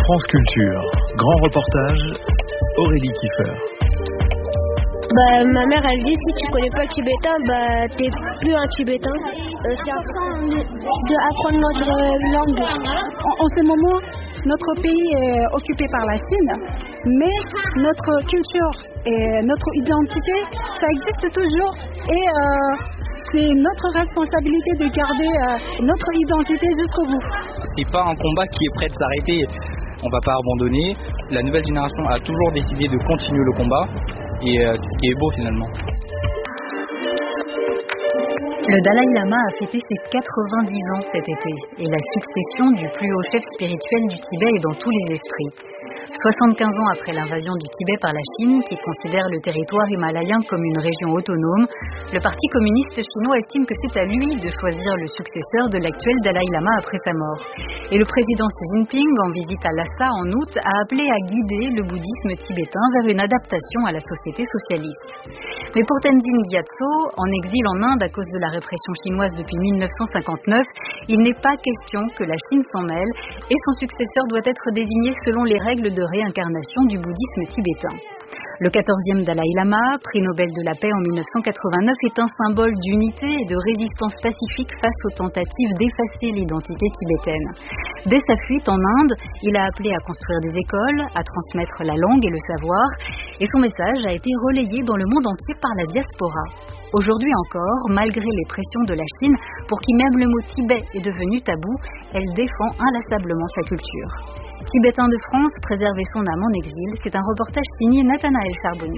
France Culture, grand reportage, Aurélie Kiefer. Ma mère elle dit si tu connais pas le tibétain, t'es plus un tibétain. C'est important d'apprendre notre langue. En ce moment, notre pays est occupé par la Chine, mais notre culture et notre identité, ça existe toujours. Et c'est notre responsabilité de garder notre identité jusqu'au bout. C'est pas un combat qui est prêt de s'arrêter. On va pas abandonner. La nouvelle génération a toujours décidé de continuer le combat. Et c'est ce qui est beau finalement. Le Dalai Lama a fêté ses 90 ans cet été et la succession du plus haut chef spirituel du Tibet est dans tous les esprits. 75 ans après l'invasion du Tibet par la Chine, qui considère le territoire himalayen comme une région autonome, le Parti communiste chinois estime que c'est à lui de choisir le successeur de l'actuel Dalai Lama après sa mort. Et le président Xi Jinping, en visite à Lhasa en août, a appelé à guider le bouddhisme tibétain vers une adaptation à la société socialiste. Mais pour Tenzin Gyatso, en exil en Inde à cause de la répression chinoise depuis 1959, il n'est pas question que la Chine s'en mêle et son successeur doit être désigné selon les règles de réincarnation du bouddhisme tibétain. Le 14e Dalai Lama, prix Nobel de la paix en 1989, est un symbole d'unité et de résistance pacifique face aux tentatives d'effacer l'identité tibétaine. Dès sa fuite en Inde, il a appelé à construire des écoles, à transmettre la langue et le savoir, et son message a été relayé dans le monde entier par la diaspora. Aujourd'hui encore, malgré les pressions de la Chine, pour qui même le mot Tibet est devenu tabou, elle défend inlassablement sa culture. Tibétain de France, préserver son âme en exil, c'est un reportage signé Nathanaël Charbonnier.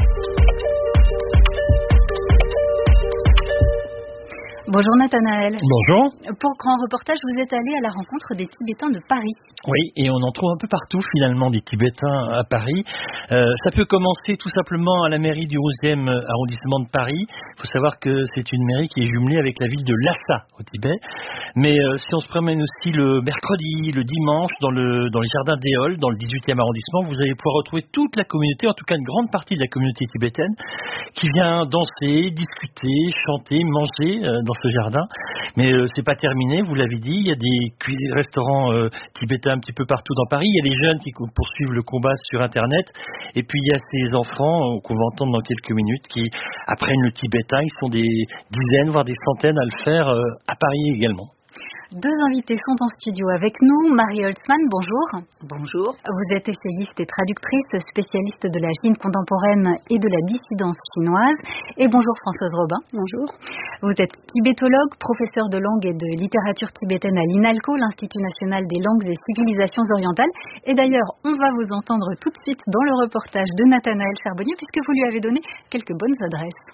Bonjour Nathanaël. Bonjour. Pour Grand Reportage, vous êtes allé à la rencontre des Tibétains de Paris. Oui, et on en trouve un peu partout finalement des Tibétains à Paris. Ça peut commencer tout simplement à la mairie du 11e arrondissement de Paris. Il faut savoir que c'est une mairie qui est jumelée avec la ville de Lhasa au Tibet. Mais si on se promène aussi le mercredi, le dimanche dans les jardins d'Éole, dans le 18e arrondissement, vous allez pouvoir retrouver toute la communauté, en tout cas une grande partie de la communauté tibétaine, qui vient danser, discuter, chanter, manger dans ce jardin. Mais c'est pas terminé, vous l'avez dit, il y a des restaurants tibétains un petit peu partout dans Paris, il y a des jeunes qui poursuivent le combat sur internet, et puis il y a ces enfants qu'on va entendre dans quelques minutes qui apprennent le tibétain. Ils sont des dizaines voire des centaines à le faire à Paris également. Deux invités sont en studio avec nous. Marie Holtzmann, bonjour. Bonjour. Vous êtes essayiste et traductrice, spécialiste de la Chine contemporaine et de la dissidence chinoise. Et bonjour Françoise Robin. Bonjour. Vous êtes tibétologue, professeur de langue et de littérature tibétaine à l'INALCO, l'Institut national des langues et civilisations orientales. Et d'ailleurs, on va vous entendre tout de suite dans le reportage de Nathanaël Charbonnier, puisque vous lui avez donné quelques bonnes adresses.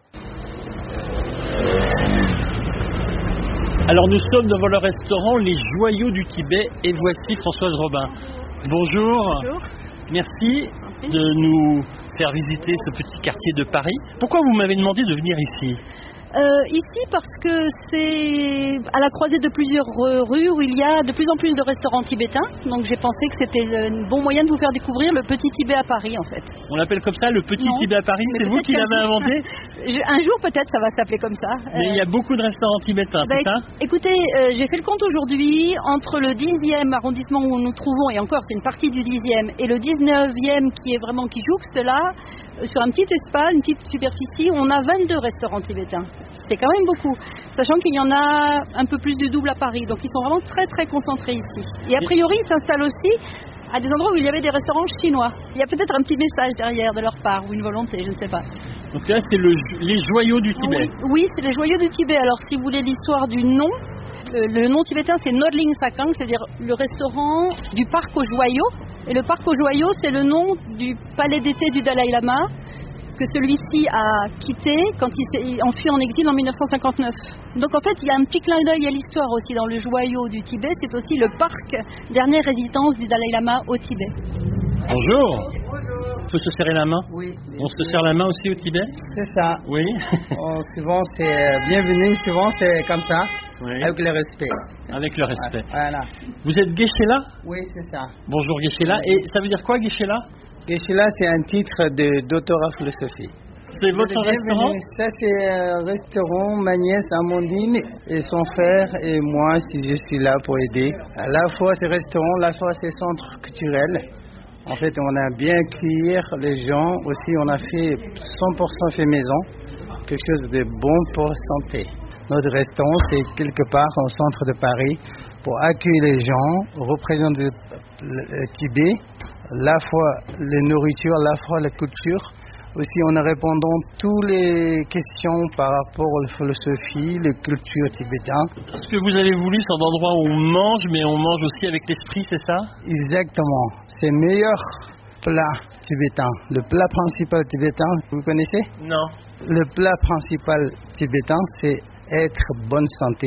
Alors nous sommes devant le restaurant Les Joyaux du Tibet et voici Françoise Robin. Bonjour. Bonjour. Merci de nous faire visiter ce petit quartier de Paris. Pourquoi vous m'avez demandé de venir ici ? Ici parce que c'est à la croisée de plusieurs rues où il y a de plus en plus de restaurants tibétains. Donc j'ai pensé que c'était un bon moyen de vous faire découvrir le petit Tibet à Paris en fait. On l'appelle comme ça, le petit Tibet à Paris, c'est vous qui l'avez inventé ? Un jour peut-être ça va s'appeler comme ça. Mais il y a beaucoup de restaurants tibétains, c'est ça ? Écoutez, j'ai fait le compte aujourd'hui, entre le 10e arrondissement où nous nous trouvons, et encore c'est une partie du 10e, et le 19e qui jouxte là, sur un petit espace, une petite superficie, on a 22 restaurants tibétains. C'est quand même beaucoup, sachant qu'il y en a un peu plus du double à Paris. Donc ils sont vraiment très très concentrés ici. Et a priori, ils s'installent aussi à des endroits où il y avait des restaurants chinois. Il y a peut-être un petit message derrière de leur part, ou une volonté, je ne sais pas. Donc là, c'est les Joyaux du Tibet. Oui, c'est les Joyaux du Tibet. Alors si vous voulez l'histoire du nom, le nom tibétain c'est Nodling Sakang, c'est-à-dire le restaurant du parc aux joyaux. Et le parc aux joyaux, c'est le nom du palais d'été du Dalai Lama, que celui-ci a quitté quand il s'est enfui en exil en 1959. Donc en fait, il y a un petit clin d'œil à l'histoire aussi dans le joyau du Tibet. C'est aussi le parc, dernière résidence du Dalai Lama au Tibet. Bonjour. Il faut se serrer la main. Oui. On se serre la main aussi au Tibet ? C'est ça. Oui. Souvent c'est bienvenue, souvent c'est comme ça, Oui. avec le respect. Avec le respect. Voilà. Vous êtes Geshe-la ? Oui, c'est ça. Bonjour Geshe-la. Et ça veut dire quoi Geshe-la ? Geshe-la, c'est un titre de doctorat philosophie. C'est votre restaurant? Ça, c'est un restaurant, ma nièce Amandine et son frère et moi, si je suis là pour aider. À la fois c'est restaurant, à la fois c'est centre culturel. En fait, on a bien accueillir les gens. Aussi, on a fait 100% fait maison, quelque chose de bon pour la santé. Notre restaurant, c'est quelque part au centre de Paris pour accueillir les gens, représenter le Tibet, à la fois la nourriture, à la fois la culture. Aussi, on a répondu à toutes les questions par rapport à la philosophie, la culture tibétaine. Ce que vous avez voulu, c'est un endroit où on mange, mais on mange aussi avec l'esprit, c'est ça? Exactement. C'est le meilleur plat tibétain. Le plat principal tibétain, vous connaissez? Non. Le plat principal tibétain, c'est être bonne santé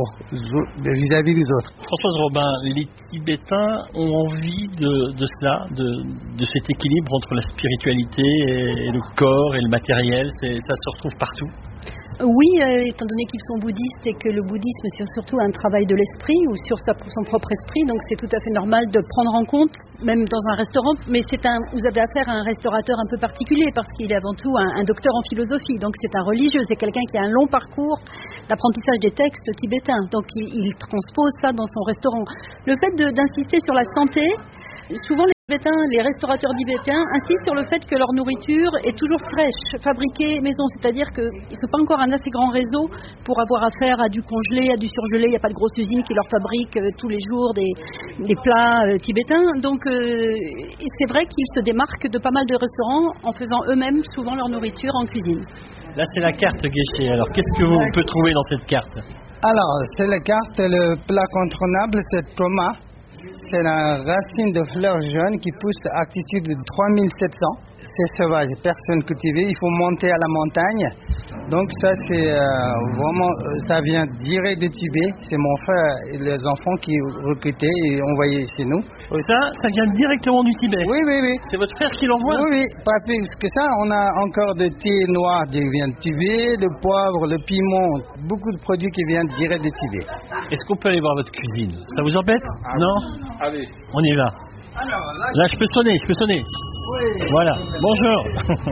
vis-à-vis des autres. Françoise Robin, les Tibétains ont envie de cela, de cet équilibre entre la spiritualité et le corps et le matériel. Ça se retrouve partout. Oui, étant donné qu'ils sont bouddhistes et que le bouddhisme c'est surtout un travail de l'esprit ou sur son propre esprit, donc c'est tout à fait normal de prendre en compte, même dans un restaurant, mais vous avez affaire à un restaurateur un peu particulier parce qu'il est avant tout un docteur en philosophie, donc c'est un religieux, c'est quelqu'un qui a un long parcours d'apprentissage des textes tibétains, donc il transpose ça dans son restaurant. Le fait d'insister sur la santé, souvent les restaurateurs tibétains insistent sur le fait que leur nourriture est toujours fraîche, fabriquée maison, c'est-à-dire qu'ils ne sont pas encore un assez grand réseau pour avoir affaire à du congelé, à du surgelé. Il n'y a pas de grosse usine qui leur fabrique tous les jours des plats tibétains. Donc c'est vrai qu'ils se démarquent de pas mal de restaurants en faisant eux-mêmes souvent leur nourriture en cuisine. Là c'est la carte Guéché, alors qu'est-ce que on peut trouver dans cette carte? Alors c'est la carte, le plat incontournable, c'est Toma. C'est la racine de fleurs jaunes qui pousse à altitude de 3700. C'est sauvage, personne cultivée. Il faut monter à la montagne. Donc ça, c'est vraiment, ça vient direct de Tibet. C'est mon frère et les enfants qui recrutaient et envoyaient chez nous. Ça vient directement du Tibet? Oui. C'est votre frère qui l'envoie? Oui, pas plus que ça. On a encore de thé noir qui vient de Tibet, le poivre, le piment, beaucoup de produits qui viennent direct de Tibet. Est-ce qu'on peut aller voir votre cuisine? Ça vous embête? Non? Allez. On y va. Là, je peux sonner. Oui. Voilà. Bonjour.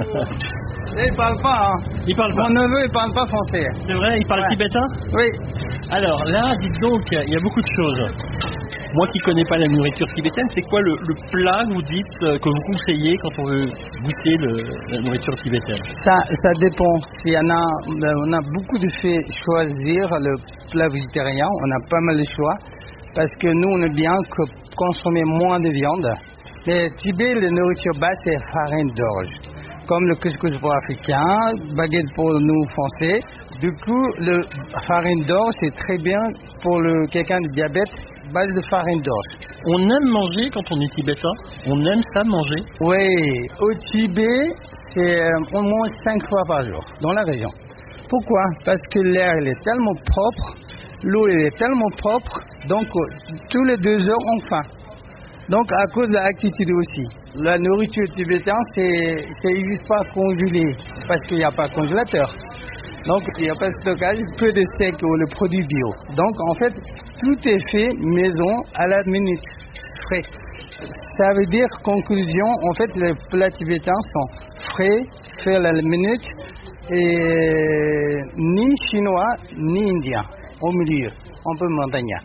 Il parle pas. Il parle pas. Mon neveu, il parle pas français. C'est vrai, il parle tibétain? Oui. Alors là, dites donc, il y a beaucoup de choses. Moi qui connais pas la nourriture tibétaine, c'est quoi le plat que vous dites, que vous conseillez quand on veut goûter la nourriture tibétaine? Ça dépend. On a beaucoup de fait choisir le plat végétarien. On a pas mal de choix. Parce que nous, on aime bien consommer moins de viande. Mais Tibet, la nourriture basse, c'est farine d'orge. Comme le couscous pour africain, baguette pour nous français. Du coup, le farine d'orge, c'est très bien pour quelqu'un de diabète, base de farine d'orge. On aime manger quand on est tibétain? On aime ça, manger? Oui, au Tibet, c'est au moins 5 fois par jour, dans la région. Pourquoi? Parce que l'air, il est tellement propre. L'eau est tellement propre, donc tous les 2 heures on faim. Donc à cause de l'altitude aussi. La nourriture tibétaine, ça n'existe pas congelé, parce qu'il n'y a pas de congélateur. Donc il n'y a pas de stockage, que de sec ou le produit bio. Donc en fait, tout est fait maison à la minute, frais. Ça veut dire, conclusion, en fait les plats tibétains sont frais, faits à la minute, et ni chinois, ni indiens. Au milieu, un peu montagnard.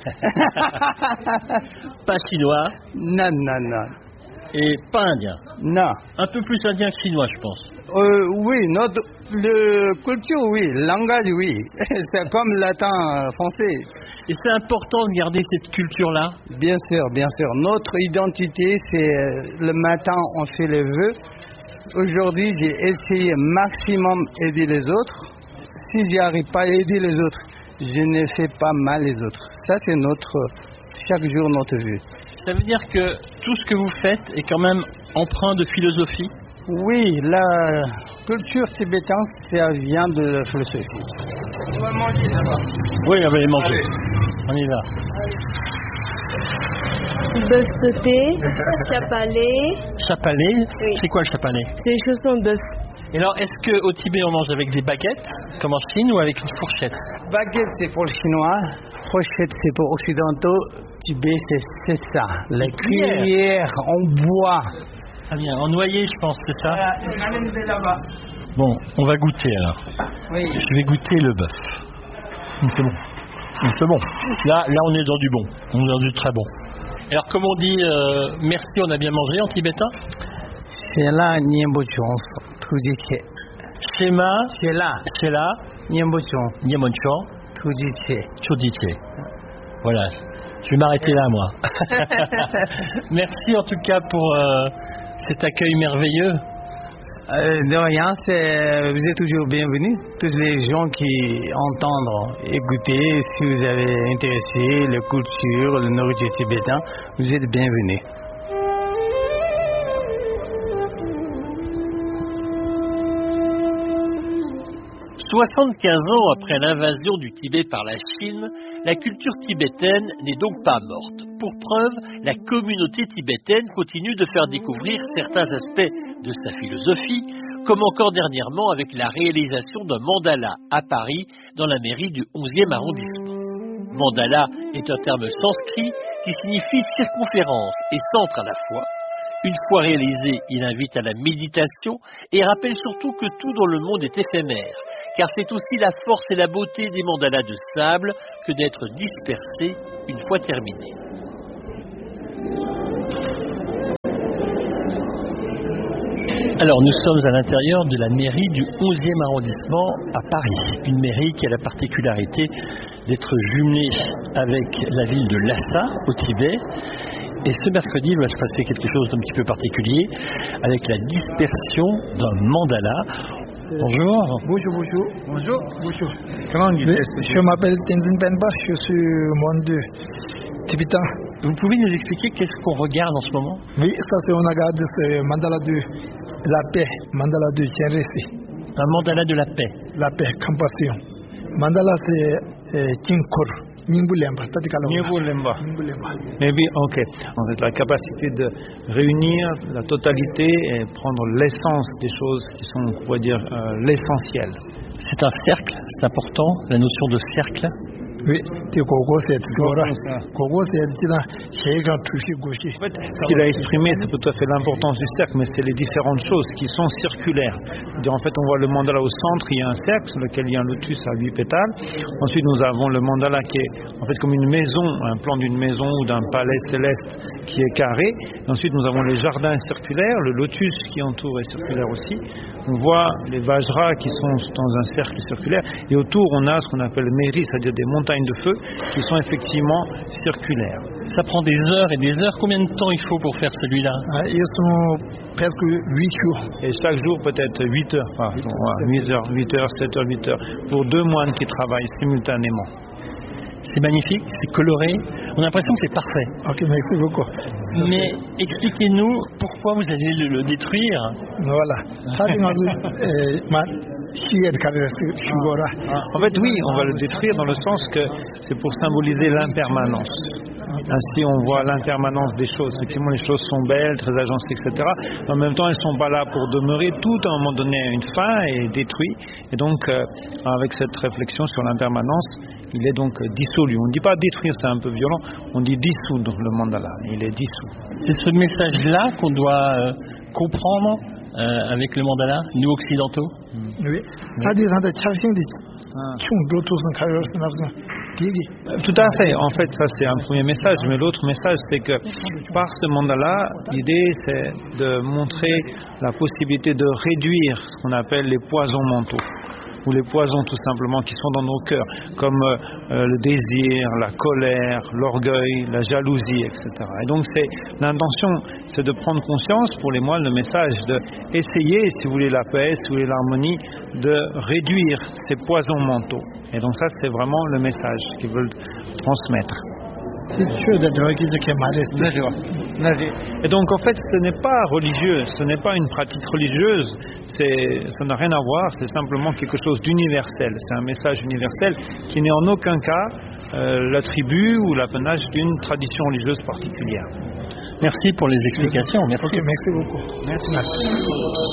Pas chinois? Non. Et pas indien? Non. Un peu plus indien que chinois, je pense. Oui, le culture, oui. Langage, oui. C'est comme latin, français. Et c'est important de garder cette culture-là? Bien sûr. Notre identité, c'est le matin, on fait les vœux. Aujourd'hui, j'ai essayé maximum d'aider les autres. Si j'y arrive pas à aider les autres, je ne fais pas mal les autres. Ça, c'est chaque jour notre vue. Ça veut dire que tout ce que vous faites est quand même empreint de philosophie? Oui, la culture tibétaine, ça vient de la philosophie. On va manger là-bas. Oui, on va les manger. Allez. On y va. Bœuf sauté, chapalé. Chapalé? Oui. C'est quoi le chapalé? C'est des chaussons de bœuf. Et alors, est-ce qu'au Tibet, on mange avec des baguettes, comme en Chine, ou avec une fourchette? Baguette, c'est pour le chinois. Fourchette, c'est pour occidentaux. Tibet, c'est ça. La cuillère en bois. Ah bien, en noyer, je pense, c'est ça? Allez là-bas. Bon, on va goûter alors. Oui. Je vais goûter le bœuf. C'est bon. C'est bon. Là, on est dans du bon. On est dans du très bon. Alors, comme on dit merci, on a bien mangé en tibétain? Shela Nyembochon, Tujiche. Shema, Shela Nyembochon, Nyamonchon, Tujiche. Chodiche. Voilà. Je vais m'arrêter là, moi. Merci en tout cas pour cet accueil merveilleux. De rien, vous êtes toujours bienvenus. Tous les gens qui entendent, écouter, si vous avez intéressé la culture, le nourriture tibétain, vous êtes bienvenus. « 75 ans après l'invasion du Tibet par la Chine, la culture tibétaine n'est donc pas morte. Pour preuve, la communauté tibétaine continue de faire découvrir certains aspects de sa philosophie, comme encore dernièrement avec la réalisation d'un mandala à Paris, dans la mairie du 11e arrondissement. Mandala est un terme sanskrit qui signifie circonférence et centre à la fois. Une fois réalisé, il invite à la méditation et rappelle surtout que tout dans le monde est éphémère, car c'est aussi la force et la beauté des mandalas de sable que d'être dispersés une fois terminés. Alors nous sommes à l'intérieur de la mairie du 11e arrondissement à Paris, une mairie qui a la particularité d'être jumelée avec la ville de Lhasa au Tibet. Et ce mercredi, il va se passer quelque chose d'un petit peu particulier avec la dispersion d'un mandala. Bonjour. Bonjour. Comment on dit? Je m'appelle Tenzin Penpa, je suis monde tibétain. Vous pouvez nous expliquer qu'est-ce qu'on regarde en ce moment? Oui, ça c'est on regarde ce mandala de la paix, mandala de Chenresi. Un mandala de la paix. La paix, compassion. Mandala c'est Kinkur. Nimbulemba. Maybe, ok. En fait, la capacité de réunir la totalité et prendre l'essence des choses qui sont, on pourrait dire, l'essentiel. C'est un cercle, c'est important, la notion de cercle. Oui, ce qu'il a exprimé, c'est tout à fait l'importance du cercle, mais c'est les différentes choses qui sont circulaires. En fait, on voit le mandala au centre, il y a un cercle sur lequel il y a un lotus à 8 pétales. Ensuite, nous avons le mandala qui est en fait comme une maison, un plan d'une maison ou d'un palais céleste qui est carré. Et ensuite, nous avons les jardins circulaires, le lotus qui entoure est circulaire aussi. On voit les vajras qui sont dans un cercle circulaire. Et autour, on a ce qu'on appelle mairie, c'est-à-dire des montagnes de feu qui sont effectivement circulaires. Ça prend des heures et des heures. Combien de temps il faut pour faire celui-là? Ils sont presque 8 jours. Et chaque jour peut-être 8 heures. 8 heures, 7 heures, 8 heures. Pour 2 moines qui travaillent simultanément. C'est magnifique, c'est coloré. On a l'impression que c'est parfait. Ok, merci beaucoup. Mais expliquez-nous pourquoi vous allez le détruire. Voilà. En fait, oui, on va le détruire dans le sens que c'est pour symboliser l'impermanence. Ainsi, on voit l'impermanence des choses. Effectivement, les choses sont belles, très agencées, etc. Mais en même temps, elles ne sont pas là pour demeurer. Tout, à un moment donné, a une fin et est détruit. Et donc, avec cette réflexion sur l'impermanence, il est donc dissolu. On ne dit pas détruire, c'est un peu violent. On dit dissoudre le mandala. Il est dissous. C'est ce message-là qu'on doit comprendre avec le mandala, nous occidentaux. Oui. Tout à fait. En fait, ça c'est un premier message. Mais l'autre message, c'est que par ce mandala, l'idée c'est de montrer la possibilité de réduire ce qu'on appelle les poisons mentaux, ou les poisons tout simplement qui sont dans nos cœurs, comme le désir, la colère, l'orgueil, la jalousie, etc. Et donc l'intention, c'est de prendre conscience pour les moines, le message de essayer, si vous voulez la paix, si vous voulez l'harmonie, de réduire ces poisons mentaux. Et donc ça, c'est vraiment le message qu'ils veulent transmettre. Et donc en fait ce n'est pas religieux, ce n'est pas une pratique religieuse, ça n'a rien à voir, c'est simplement quelque chose d'universel, c'est un message universel qui n'est en aucun cas l'attribut ou l'apanage d'une tradition religieuse particulière. Merci pour les explications. Merci. Okay, merci beaucoup. Merci.